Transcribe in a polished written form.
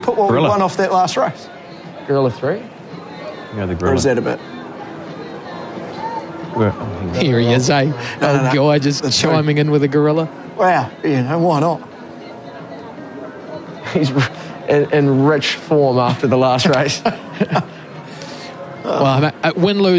Put what we won off that last race. Gorilla 3? Yeah, the Or gorilla. is that a bit? Here he is, eh? Old guy just chiming in with a gorilla. Wow, why not? He's in rich form after the last race. Well, win, lose,